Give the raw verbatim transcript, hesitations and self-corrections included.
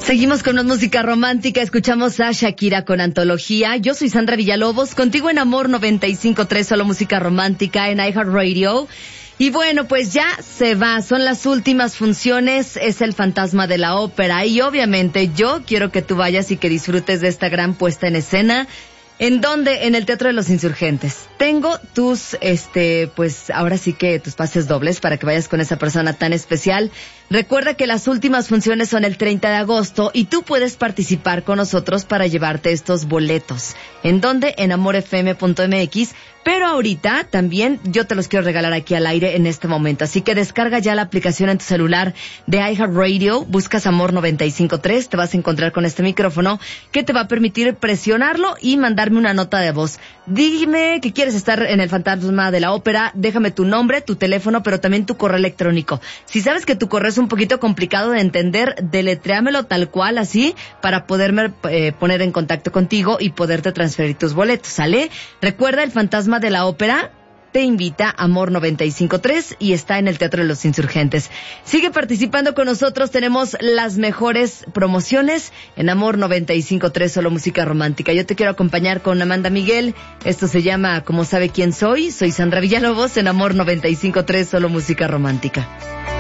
Seguimos con más música romántica, escuchamos a Shakira con Antología. Yo soy Sandra Villalobos, contigo en Amor noventa y cinco punto tres, solo música romántica en iHeartRadio. Y bueno, pues ya se va, son las últimas funciones, es el Fantasma de la Ópera y obviamente yo quiero que tú vayas y que disfrutes de esta gran puesta en escena. ¿En dónde? En el Teatro de los Insurgentes. Tengo tus, este, pues ahora sí que tus pases dobles para que vayas con esa persona tan especial. Recuerda que las últimas funciones son el treinta de agosto y tú puedes participar con nosotros para llevarte estos boletos. ¿En dónde? En amor f m punto m x. Pero ahorita también yo te los quiero regalar aquí al aire en este momento. Así que descarga ya la aplicación en tu celular de iHeartRadio, buscas Amor noventa y cinco punto tres, te vas a encontrar con este micrófono que te va a permitir presionarlo y mandarme una nota de voz. Dime que quieres estar en el Fantasma de la Ópera, déjame tu nombre, tu teléfono, pero también tu correo electrónico. Si sabes que tu correo es un poquito complicado de entender, deletréamelo tal cual así para poderme eh, poner en contacto contigo y poderte transferir tus boletos, ¿sale? Recuerda, el Fantasma de la Ópera te invita a Amor noventa y cinco punto tres y está en el Teatro de los Insurgentes. Sigue participando con nosotros, tenemos las mejores promociones en Amor noventa y cinco punto tres, solo música romántica. Yo te quiero acompañar con Amanda Miguel, esto se llama Como sabe quién soy, soy Sandra Villalobos en Amor noventa y cinco punto tres, solo música romántica.